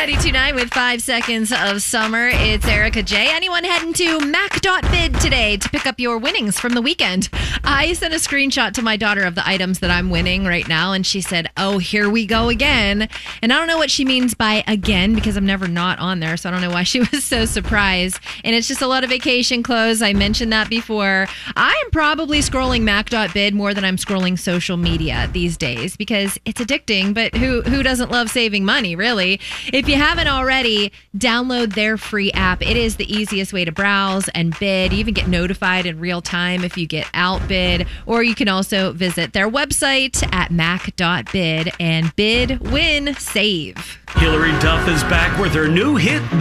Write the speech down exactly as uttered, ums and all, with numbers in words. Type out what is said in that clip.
ninety-two point nine with five seconds of summer. It's Erica J. Anyone heading to mac dot bid today to pick up your winnings from the weekend? I sent a screenshot to my daughter of the items that I'm winning right now, and she said, oh, here we go again. And I don't know what she means by again because I'm never not on there, so I don't know why she was so surprised. And it's just a lot of vacation clothes. I mentioned that before. I am probably scrolling mac dot bid more than I'm scrolling social media these days because it's addicting, but who, who doesn't love saving money, really? If you haven't already, download their free app. It is the easiest way to browse and bid. You even get notified in real time if you get outbid, or you can also visit their website at mac dot bid and bid, win, save. Hillary Duff is back with her new hit,